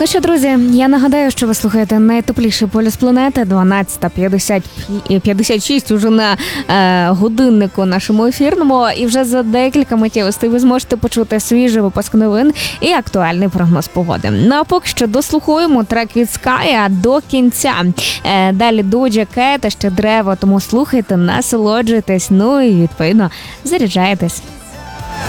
Ну що, друзі, я нагадаю, що ви слухаєте найтепліший полюс планети, 12:56 уже на годиннику нашому ефірному, і вже за декілька миттєвостей ви зможете почути свіжий випуск новин і актуальний прогноз погоди. Ну а поки що дослухаємо трек від Ская до кінця. Далі Доджа Кет, ще Древо, тому слухайте, насолоджуйтесь, ну і відповідно заряджайтесь.